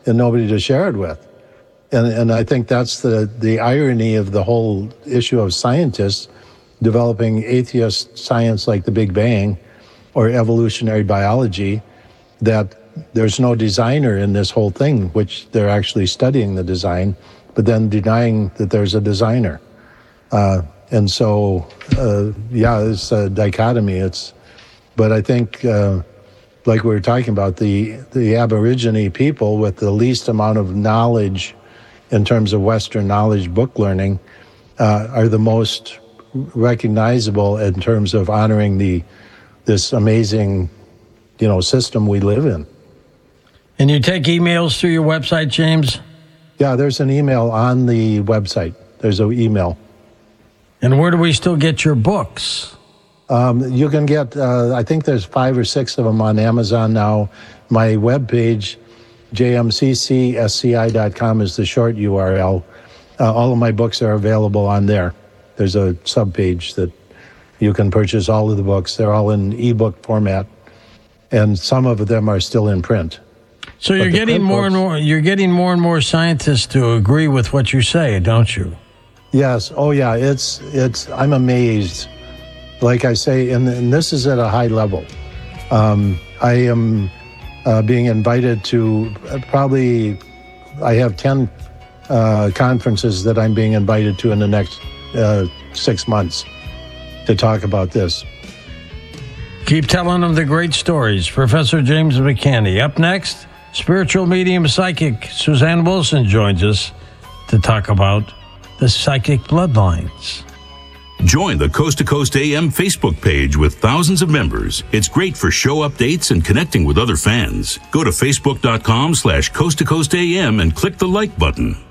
and nobody to share it with. And I think that's the irony of the whole issue of scientists developing atheist science like the Big Bang or evolutionary biology, that there's no designer in this whole thing, which they're actually studying the design, but then denying that there's a designer. And so, it's a dichotomy. But I think, like we were talking about, the Aborigine people with the least amount of knowledge in terms of Western knowledge book learning are the most recognizable in terms of honoring this amazing, system we live in. And you take emails through your website, James? Yeah, there's an email on the website. There's an email. And where do we still get your books? You can get, I think there's 5 or 6 of them on Amazon now. My webpage, jmccsci.com, is the short URL. All of my books are available on there. There's a subpage that you can purchase all of the books. They're all in ebook format, and some of them are still in print. So you're getting more and more scientists to agree with what you say, don't you? Yes. Oh, yeah. It's. I'm amazed. Like I say, and this is at a high level. I am being invited to I have 10 conferences that I'm being invited to in the next 6 months to talk about this. Keep telling them the great stories. Professor James McCanney. Up next, spiritual medium psychic Suzanne Wilson joins us to talk about the psychic bloodlines. Join the Coast to Coast AM Facebook page with thousands of members. It's great for show updates and connecting with other fans. Go to facebook.com/Coast to Coast AM and click the like button.